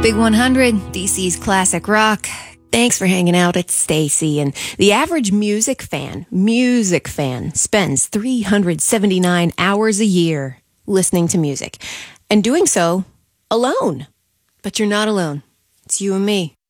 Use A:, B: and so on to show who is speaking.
A: Big 100, DC's classic rock. Thanks for hanging out. It's Stacy. And the average music fan spends 379 hours a year listening to music and doing so alone. But you're not alone. It's you and me.